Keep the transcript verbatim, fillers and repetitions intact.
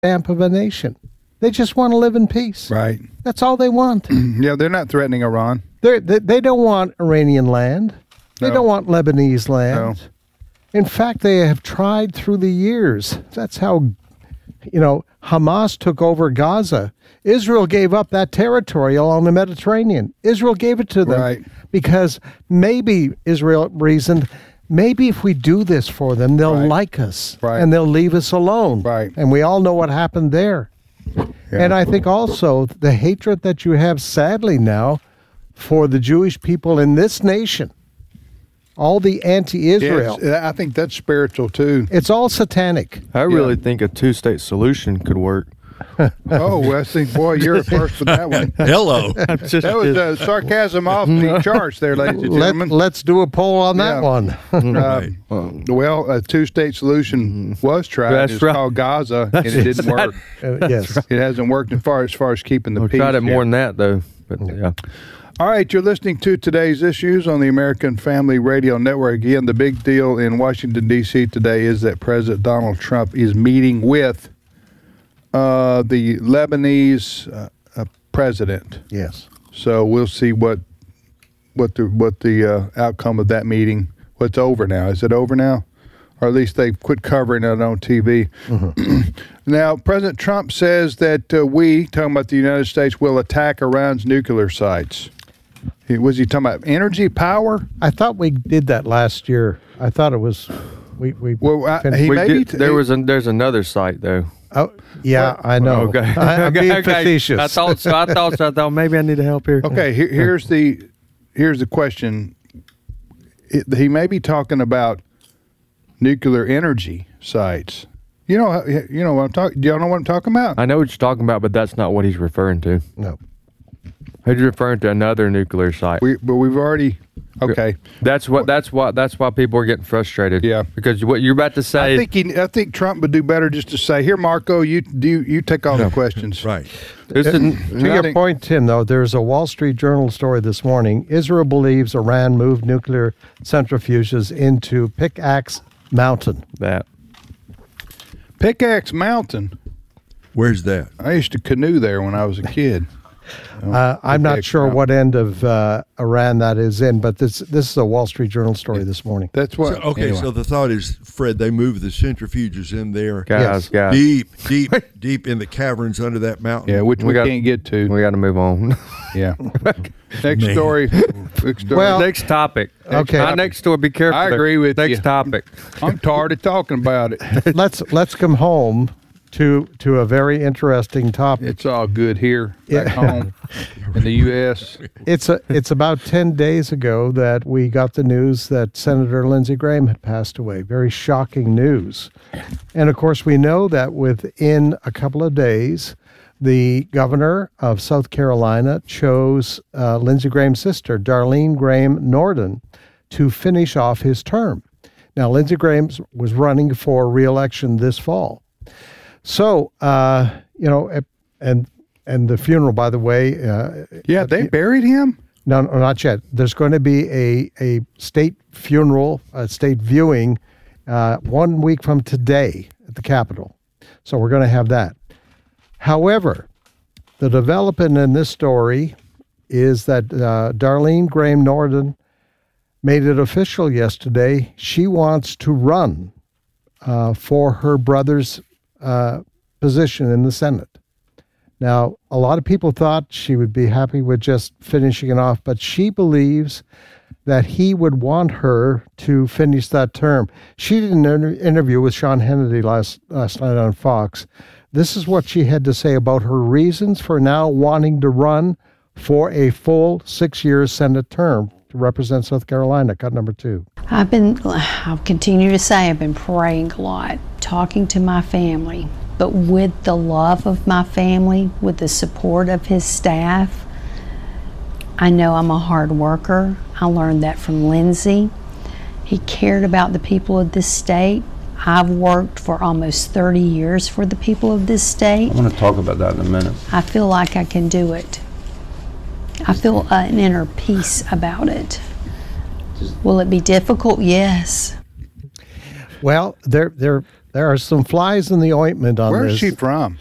stamp of a nation. They just want to live in peace. Right. That's all they want. Yeah, they're not threatening Iran. They're, they they don't want Iranian land. They No. don't want Lebanese land. No. In fact, they have tried through the years. That's how, you know, Hamas took over Gaza. Israel gave up that territory along the Mediterranean. Israel gave it to them Right. because maybe Israel reasoned, maybe if we do this for them, they'll Right. like us Right. and they'll leave us alone. Right. And we all know what happened there. Yeah. And I think also the hatred that you have, sadly now, for the Jewish people in this nation, all the anti-Israel, Yes, I think that's spiritual too. it's all satanic. I really think a two-state solution could work. Oh, I think, boy, you're a first with that one. Hello. Just, That was uh, sarcasm off the charts there, ladies and Let, gentlemen. let's do a poll on that Yeah. one. Uh, well, a two-state solution was tried. That's It's right. called Gaza, and it didn't work. Uh, yes. It hasn't worked as far as far as keeping the we peace. tried it here. more than that, though. But yeah. All right, you're listening to Today's Issues on the American Family Radio Network. Again, the big deal in Washington, D C today is that President Donald Trump is meeting with uh, the Lebanese uh, uh, president. Yes. So we'll see what what the what the uh, outcome of that meeting. What's over now? Is it over now? Or at least they've quit covering it on T V. Now, President Trump says that uh, we, talking about the United States, will attack Iran's nuclear sites. He, was he talking about energy, power? I thought we did that last year. I thought it was we we. Well, I, fin- he We maybe did- there was a, there's another site though. oh yeah, I know. Okay. I, I'm being Okay. facetious. I thought so. I thought so. I thought maybe I need help here. Okay, here, here's the here's the question. It, he may be talking about nuclear energy sites. You know, you know what I'm talking. Do y'all know what I'm talking about? I know what you're talking about, but that's not what he's referring to. No. He's referring to another nuclear site. We, but we've already. Okay, That's what. That's what. That's why people are getting frustrated. Yeah. Because what you're about to say. I think he. I think Trump would do better just to say, "Here, Marco, you do you take all the questions." Right. this is, To I your think- point, Tim, though, there's a Wall Street Journal story this morning. Israel believes Iran moved nuclear centrifuges into Pickaxe Mountain. that. Pickaxe Mountain. Where's that? I used to canoe there when I was a kid. Uh, I'm not Pickaxe sure Mountain. what end of uh, Iran that is in, but this this is a Wall Street Journal story this morning. That's what. So, okay, anyway. so the thought is, Fred, they moved the centrifuges in there Guys, Yes. guys, deep, deep, deep in the caverns under that mountain. yeah, which we, we got- can't get to. we got to move on. Yeah. Next Man. story. Next story. Well- next topic. Okay. My next story. Be careful. I there. agree with next you. topic. I'm tired of talking about it. let's let's come home to to a very interesting topic. It's all good here back Yeah. home in the U S It's a it's about ten days ago that we got the news that Senator Lindsey Graham had passed away. Very shocking news. And of course we know that within a couple of days the governor of South Carolina chose uh, Lindsey Graham's sister, Darlene Graham Norden, to finish off his term. Now, Lindsey Graham was running for re-election this fall. So, uh, you know, and and the funeral, by the way, uh, Yeah, they buried him? no, no, not yet. There's going to be a, a state funeral, a state viewing, uh, one week from today at the Capitol. So we're going to have that. However, the development in this story is that uh, Darlene Graham Norden made it official yesterday. She wants to run uh, for her brother's uh, position in the Senate. Now, a lot of people thought she would be happy with just finishing it off, but she believes that he would want her to finish that term. She did an inter- interview with Sean Hannity last, last night on Fox. This is what she had to say about her reasons for now wanting to run for a full six-year Senate term to represent South Carolina. Cut number two. I've been, I'll continue to say, I've been praying a lot, talking to my family, but with the love of my family, with the support of his staff. I know I'm a hard worker. I learned that from Lindsey. He cared about the people of this state. I've worked for almost thirty years for the people of this state. I'm going to talk about that in a minute. I feel like I can do it. I feel uh, an inner peace about it. Will it be difficult? Yes. Well, they're they're There are some flies in the ointment on Where this. is she from?